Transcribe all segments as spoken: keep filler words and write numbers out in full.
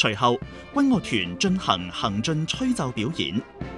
隨後，軍樂團進行行進吹奏表演。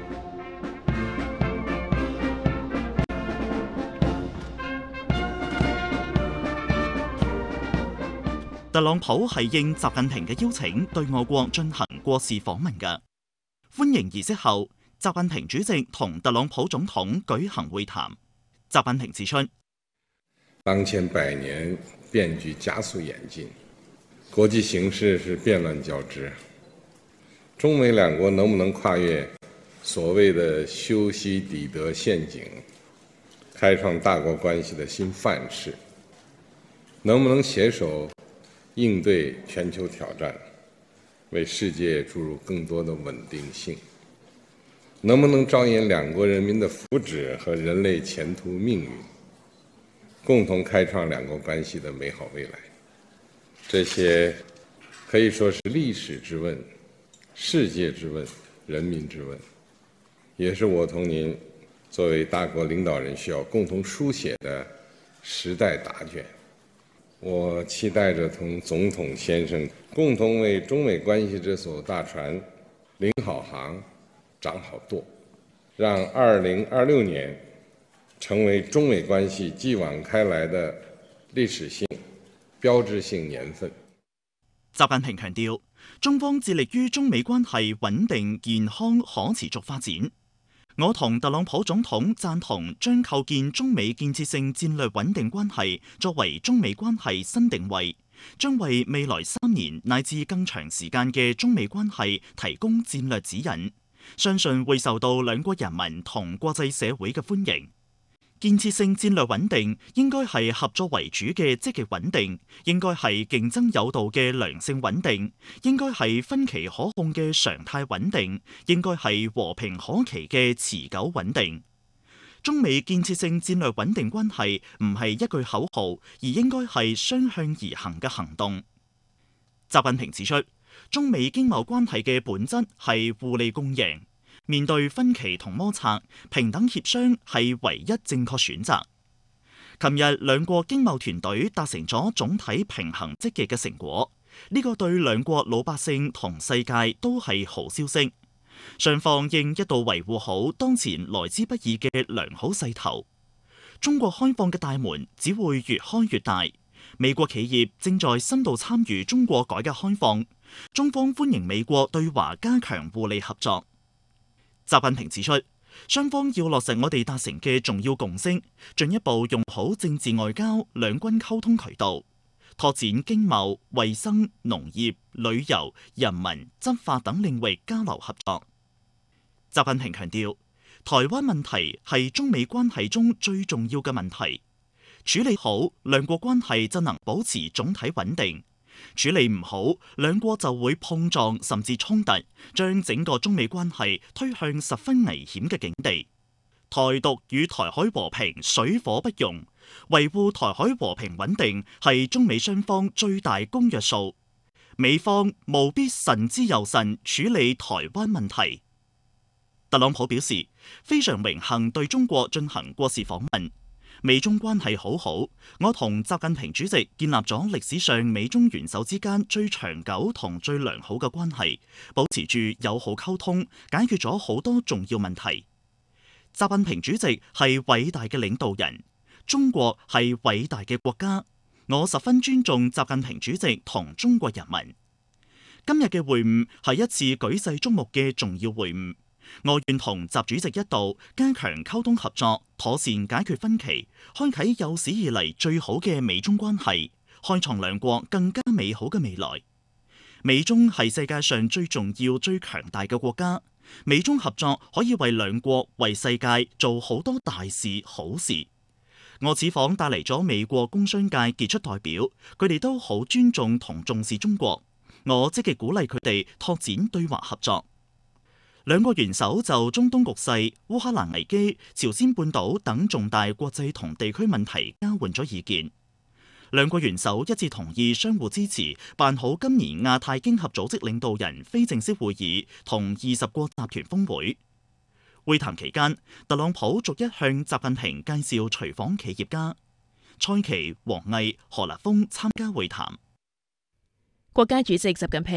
特朗普係應習近平嘅邀請，對我國進行國事訪問嘅。歡迎儀式後，習近平主席同特朗普總統舉行會談。習近平指出， 當前百年變局加速演進，國際形勢是變亂交織，中美兩國能不能跨越所謂的修昔底德陷阱，開創大國關係的新範式，能不能攜手應對全球挑戰，為世界注入更多的穩定性，能不能着眼兩國人民的福祉和人類前途命運，共同開創兩國關係的美好未來。這些可以說是歷史之問、世界之問、人民之問，也是我同您作為大國領導人需要共同書寫的時代答卷。我期待着同總統先生共同為中美關係這艘大船領好航、掌好舵，讓二零二六年成為中美關係繼往開來的歷史性、標誌性年份。 習近平強調，中方致力於中美關係穩定、健康、可持續發展。我同特朗普總統贊同將構建中美建設性戰略穩定關係作為中美關係新定位，將為未來三年乃至更長時間嘅中美關係提供戰略指引，相信會受到兩國人民同國際社會嘅歡迎。建設性戰略穩定應該係合作為主嘅積極穩定，應該係競爭有道嘅良性穩定，應該係分歧可控嘅常態穩定，應該係和平可期嘅持久穩定。中美建設性戰略穩定關係唔係一句口號，而應該係雙向而行嘅行動。習近平指出，中美經貿關係嘅本質係互利共贏。面對分歧同摩擦，平等協商係唯一正確選擇。琴日兩國經貿團隊達成咗總體平衡積極嘅成果，呢個對兩國老百姓同世界都係好消息。雙方應一度維護好當前來之不易嘅良好勢頭。中國開放嘅大門只會越開越大，美國企業正在深度參與中國改革開放，中方歡迎美國對華加強互利合作。習近平指出，雙方要落實我哋達成嘅重要共識，進一步用好政治外交、兩軍溝通渠道，拓展經貿、衛生、農業、旅遊、人民、執法等領域交流合作。習近平強調，台灣問題係中美關係中最重要嘅問題，處理好兩國關係就能保持總體穩定。處理唔好，兩國就會碰撞甚至衝突，將整個中美關係推向十分危險嘅境地。台獨與台海和平水火不容，維護台海和平穩定係中美雙方最大公約數。美方務必慎之又慎處理台灣問題。特朗普表示，非常榮幸對中國進行國事訪問。美中關係好好，我同習近平主席建立咗歷史上美中元首之間最長久同最良好嘅關係，保持住友好溝通，解決咗好多重要問題。習近平主席係偉大嘅領導人，中國係偉大嘅國家，我十分尊重習近平主席同中國人民。今日嘅會晤係一次舉世矚目嘅重要會晤。我願同習主席一道加強溝通合作，妥善解決分歧，開啟有史以嚟最好嘅美中關係，開創兩國更加美好嘅未來。美中係世界上最重要、最強大嘅國家，美中合作可以為兩國、為世界做好多大事、好事。我此訪帶嚟咗美國工商界傑出代表，佢哋都好尊重同重視中國，我積極鼓勵佢哋拓展對華合作。兩國元首就中東局勢、烏克蘭危機、朝鮮半島等重大國際同地區問題交換咗意見。兩國元首一致同意相互支持，辦好今年亞太經合組織領導人非正式會議同二十國集團峰會。會談期間，特朗普逐一向習近平介紹隨訪企業家，蔡奇、王毅、何立峰參加會談。 國家主席習近平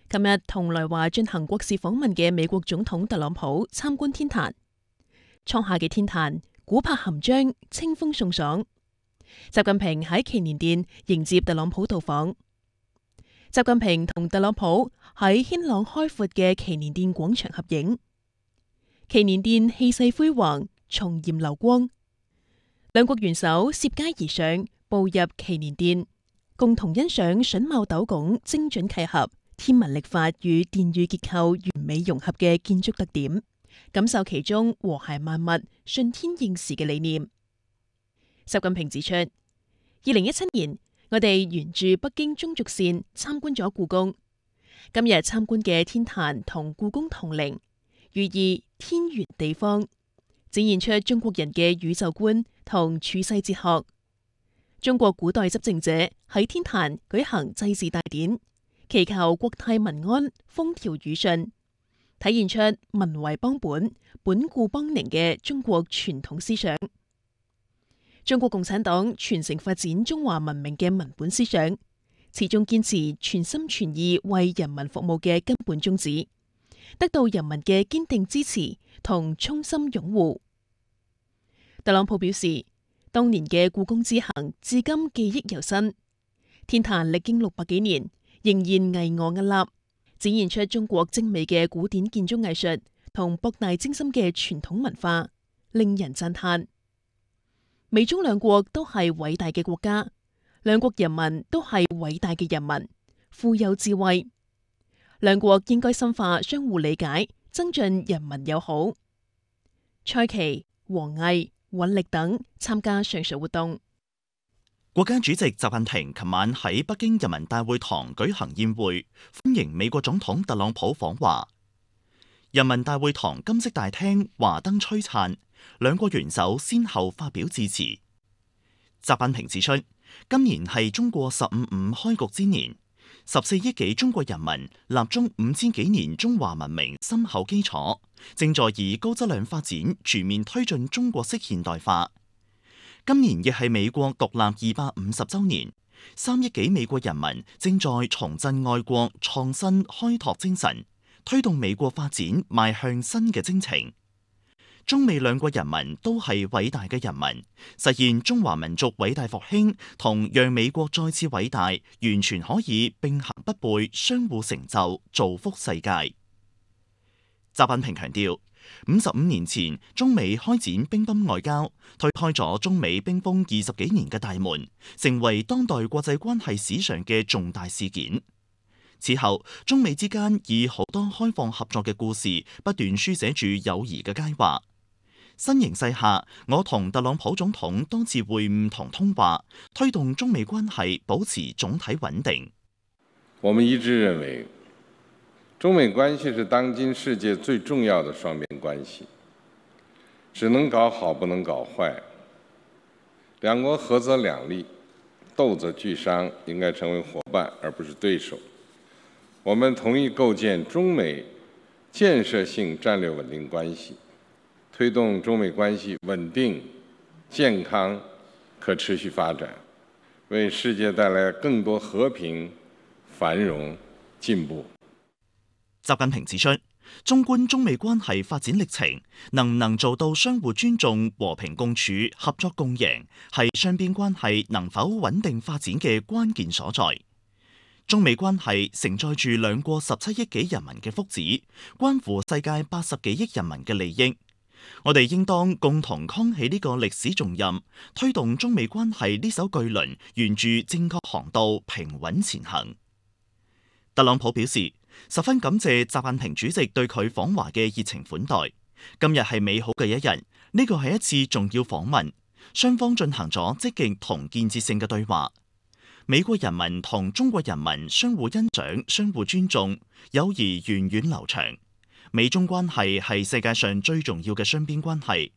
琴日同來華進行國事訪問嘅美國總統特朗普參觀天壇，創下嘅天壇古柏含章，清風送爽。習近平喺祈年殿迎接特朗普到訪。習近平同特朗普喺軒朗開闊嘅祈年殿廣場合影，祈年殿氣勢輝煌，松嚴流光。兩國元首涉階而上，步入祈年殿，共同欣賞榫卯斗拱精準契合、天文曆法與殿宇結構完美融合嘅建築特點，感受其中和諧萬物、順天應時嘅理念。習近平指出，二零一七年我哋沿住北京中軸線參觀咗故宮，今日參觀嘅天壇同故宮同齡，寓意天圓地方，展現出中國人嘅宇宙觀同處世哲學。中國古代執政者喺天壇舉行祭祀大典，祈求國泰民安、風調雨順，體現出民為邦本、本固邦寧嘅中國傳統思想。中國共產黨傳承發展中華文明嘅民本思想，始終堅持全心全意為人民服務嘅根本宗旨，得到人民嘅堅定支持同衷心擁護。特朗普表示，當年嘅故宮之行至今記憶猶新，天壇歷經六百幾年，仍然巍峨屹立，展現出中國精美嘅古典建築藝術同博大精深嘅傳統文化，令人讚嘆。美中兩國都係偉大嘅國家，兩國人民都係偉大嘅人民，富有智慧。兩國應該深化相互理解，增進人民友好。蔡奇、王毅、尹力等參加上述活動。 國家主席習近平琴晚喺北京人民大會堂舉行宴會，歡迎美國總統特朗普訪華。人民大會堂金色大廳華燈璀璨，兩國元首先後發表致辭。習近平指出，今年係中國十五五開局之年，十四億幾中國人民立足五千幾年中華文明深厚基礎，正在以高質量發展全面推進中國式現代化。今年亦係美國獨立二百五十週年，三億幾美國人民正在重振愛國創新開拓精神，推動美國發展邁向新嘅征程。中美兩國人民都係偉大嘅人民，實現中華民族偉大復興同讓美國再次偉大，完全可以並行不悖，相互成就，造福世界。習近平強調，五十五年前中美開展乒乓外交，推開咗中美冰封二十幾年嘅大門，成為當代國際關係史上嘅重大事件。此後，中美之間以好多開放合作嘅故事，不斷書寫住友誼嘅佳話。新形勢下，我同特朗普總統多次會晤同通話，推動中美關係保持總體穩定。 我們一致認為，中美關係是當今世界最重要的雙邊關係，只能搞好，不能搞壞。兩國合則兩利，鬥則俱傷，應該成為夥伴而不是對手。我們同意構建中美建設性戰略穩定關係，推動中美關係穩定、健康、可持續發展，為世界帶來更多和平、繁榮、進步。 習近平指出，縱觀中美關係發展歷程，能唔能做到相互尊重、和平共處、合作共贏，係雙邊關係能否穩定發展嘅關鍵所在。中美關係承載住兩國十七億幾人民嘅福祉，關乎世界八十幾億人民嘅利益。我哋應當共同扛起呢個歷史重任，推動中美關係呢艘巨輪沿住正確航道平穩前行。特朗普表示，十分感謝習近平主席對佢訪華嘅熱情款待。今日係美好嘅一日，呢個係一次重要訪問，雙方進行咗積極同建設性嘅對話。美國人民同中國人民相互欣賞、相互尊重，友誼源遠流長。美中關係係世界上最重要嘅雙邊關係，